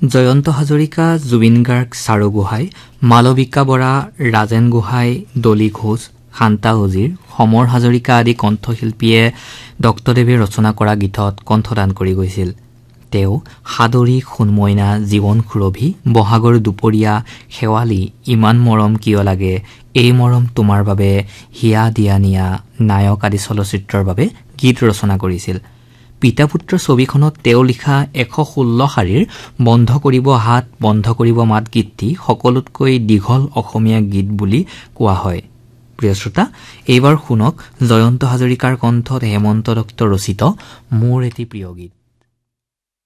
জয়ন্ত হাজৰিকা, জুবিন গাৰ্গ, চাৰু গোহাঁই, মালবিকা বৰা, ৰাজেন গোহাঁই, ডলি ঘোষ, শান্তা উজিৰ, সমৰ হাজৰিকা আদি কণ্ঠশিল্পীয়ে দত্তদেৱে ৰচনা কৰা গীতত কণ্ঠদান কৰি গৈছিল। তেওঁ সাদৰী, সোণমইনা, জীৱন সুৰভি, বহাগৰ দুপৰীয়া, শেৱালি, ইমান মৰম কিয় লাগে, এই মৰম তোমাৰ বাবে, হিয়া দিয়া নিয়া, নায়ক আদি চলচ্চিত্ৰৰ বাবে গীত ৰচনা কৰিছিল। পিতা পুত্ৰ ছবিখনত তেওঁ লিখা ১১৬ শাৰীৰ বন্ধ কৰিব হাত, বন্ধ কৰিব মাত গীতটি সকলোতকৈ দীঘল অসমীয়া গীত বুলি কোৱা হয়। প্ৰিয় শ্ৰোতা, এইবাৰ শুনক জয়ন্ত হাজৰিকাৰ কণ্ঠত হেমন্ত দত্ত ৰচিত মোৰ এটি প্ৰিয় গীত।